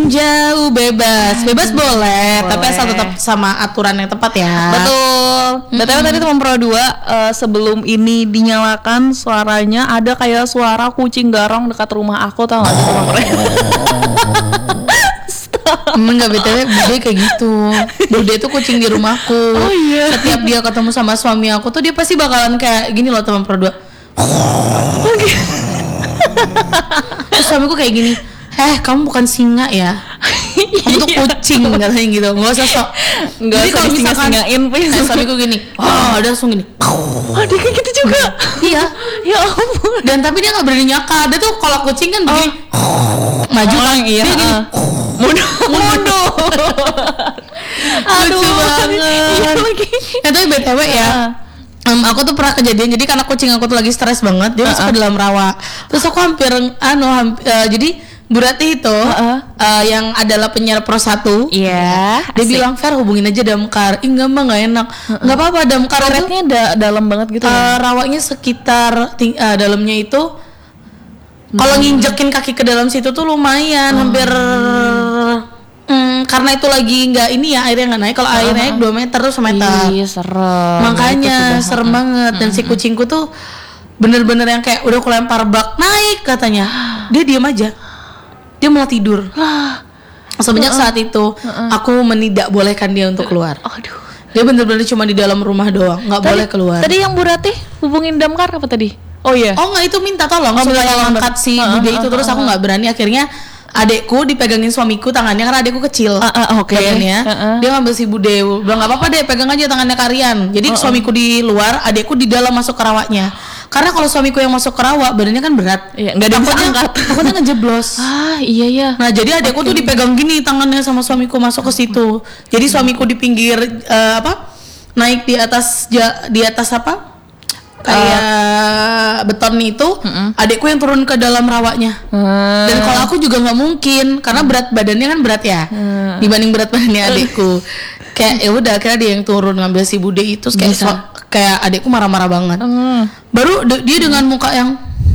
jauh bebas boleh, tapi asal tetap sama aturan yang tepat ya. Betul. BTW tadi teman Pro 2 sebelum ini dinyalakan suaranya ada kayak suara kucing garong dekat rumah aku, tau gak sih teman Pro? Enggak, BTW Bude kayak gitu. Bude tuh kucing di rumahku. Oh iya. Setiap dia ketemu sama suami aku tuh dia pasti bakalan kayak gini loh teman Pro 2. Terus suamiku kayak gini, kamu bukan singa ya, kamu tuh kucing katanya gitu. Nggak usah sok. Jadi kalau misalkan suamiku gini, dia langsung gini. Dia kayak gitu juga. Iya. Ya ampun. Dan tapi dia nggak berani nyaka. Dia tuh kalau kucing kan begini, maju kan, iya. Dia gini, mundur. Lucu banget. Iya lagi. Itu BTW ya. Aku tuh pernah kejadian, jadi karena kucing aku tuh lagi stres banget, dia masuk ke dalam rawa. Terus aku hampir jadi Bu Rati itu yang adalah penyiar Pro 1. Iya. Dia bilang, "Fer, hubungin aja damkar." Ih, enggak, Mbak, enggak enak. Enggak apa-apa, damkar karetnya dalam banget gitu. Rawanya sekitar dalamnya itu kalau nginjekin kaki ke dalam situ tuh lumayan, hampir karena itu lagi nggak ini ya, airnya nggak naik. Kalau air naik 2 meter tuh 1 meter. Iya, serem. Makanya serem banget. Dan si kucingku tuh bener-bener yang kayak udah aku lempar bak naik katanya, dia diam aja, dia malah tidur. Semenjak saat itu aku tidak bolehkan dia untuk keluar. Aduh. Dia bener-bener cuma di dalam rumah doang, nggak boleh keluar. Tadi yang Bu Rati hubungin damkar apa tadi? Oh iya. Oh nggak, itu minta tolong supaya angkat si Bude itu. Terus aku nggak berani, akhirnya adekku dipegangin suamiku tangannya karena adekku kecil. Badannya. Dia ngambil si Bude, bilang nggak apa-apa deh, pegang aja tangannya kalian. Jadi suamiku di luar, adekku di dalam masuk ke rawanya. Karena kalau suamiku yang masuk ke rawa badannya kan berat. Iya, nggak ada yang bisa angkat. Takutnya ngejeblos. Iya. Nah jadi adekku tuh dipegang gini tangannya sama suamiku masuk ke situ. Jadi suamiku di pinggir naik di atas apa? Kayak beton itu, adekku yang turun ke dalam rawanya. Dan kalau aku juga nggak mungkin karena berat badannya kan berat ya, dibanding berat badannya adekku. Kayak ya udah, akhirnya dia yang turun ngambil si Bude itu. Kayak adekku marah-marah banget. Baru dia dengan muka yang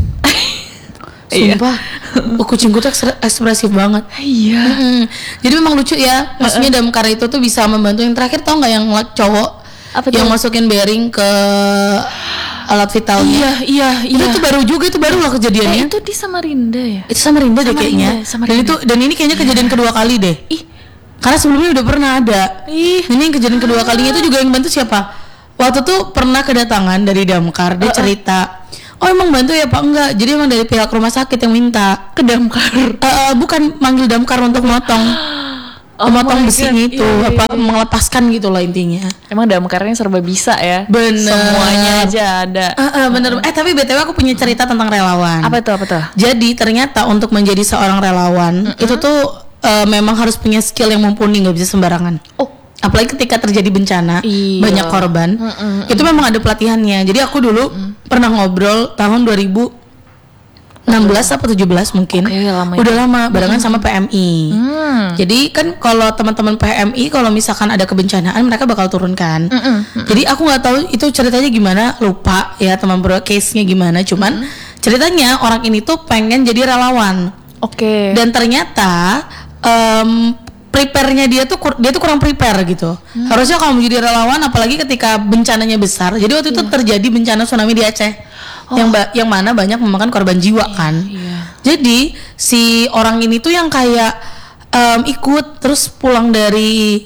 sumpah, kucingku tuh ekspresif banget. Iya. Jadi memang lucu ya. Maksudnya damkar itu tuh bisa membantu. Yang terakhir tau nggak yang cowok yang masukin bearing ke alat vitalnya? Iya. Itu baru lah kejadiannya. Itu di Samarinda ya? Itu Samarinda deh kayaknya. Dan ini kayaknya kejadian kedua kali deh. Karena sebelumnya udah pernah ada. Ini yang kejadian kedua kalinya itu juga yang bantu siapa? Waktu tuh pernah kedatangan dari damkar, dia cerita, "Oh emang bantu ya Pak?" Enggak, jadi emang dari pihak rumah sakit yang minta ke damkar. Bukan manggil damkar untuk motong besinya itu, melepaskan gitu lah intinya. Emang damkarnya serba bisa ya. Bener. Semuanya aja ada. Bener. Tapi BTW aku punya cerita tentang relawan. Apa tuh? Jadi ternyata untuk menjadi seorang relawan itu tuh memang harus punya skill yang mumpuni, nggak bisa sembarangan. Apalagi ketika terjadi bencana, banyak korban, itu memang ada pelatihannya. Jadi aku dulu pernah ngobrol tahun 2016 atau 17 mungkin. Udah lama barengan sama PMI. Jadi kan kalau teman-teman PMI kalau misalkan ada kebencanaan mereka bakal turunkan. Jadi aku nggak tahu itu ceritanya gimana, lupa ya teman bro case-nya gimana. Cuman ceritanya orang ini tuh pengen jadi relawan. Dan ternyata prepare-nya dia tuh kurang prepare gitu. Harusnya kalau mau jadi relawan, apalagi ketika bencananya besar. Jadi waktu itu terjadi bencana tsunami di Aceh, yang mana banyak memakan korban jiwa kan. Jadi si orang ini tuh yang kayak ikut terus pulang dari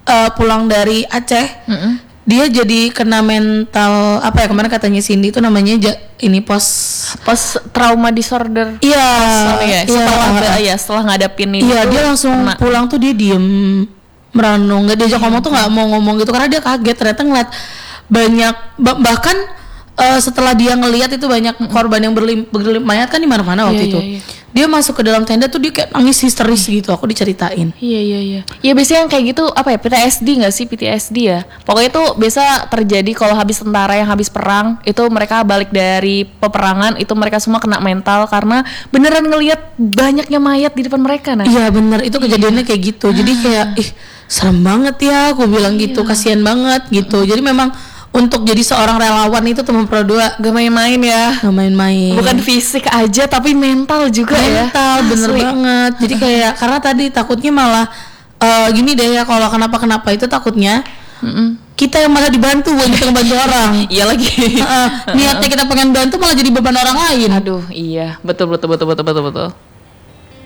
Aceh. Dia jadi kena mental apa ya, kemarin katanya Cindy itu namanya post trauma disorder. Setelah ngadapin ini. Iya, dia langsung pulang tuh dia diem merenung, nggak diajak ngomong tuh nggak mau ngomong gitu karena dia kaget ternyata ngeliat banyak bahkan setelah dia ngelihat itu banyak korban yang bergelimpangan mayat kan di mana-mana waktu itu. Dia masuk ke dalam tenda tuh dia kayak nangis histeris gitu, aku diceritain. Iya. Ya biasanya yang kayak gitu apa ya, PTSD nggak sih, PTSD ya. Pokoknya itu biasa terjadi kalau habis tentara yang habis perang, itu mereka balik dari peperangan itu mereka semua kena mental karena beneran ngelihat banyaknya mayat di depan mereka. Iya bener, itu kejadiannya kayak gitu. Jadi kayak serem banget ya, aku bilang gitu, kasihan banget gitu. Jadi memang untuk jadi seorang relawan itu teman Pro 2 gak main-main ya. Gak main-main. Bukan fisik aja tapi mental juga ya. Mental bener banget. Jadi kayak karena tadi takutnya malah gini deh ya, kalau kenapa-kenapa itu takutnya kita yang malah dibantu bukan kita ngebantu orang. Iya lagi. Niatnya kita pengen bantu malah jadi beban orang lain. Aduh, iya. Betul.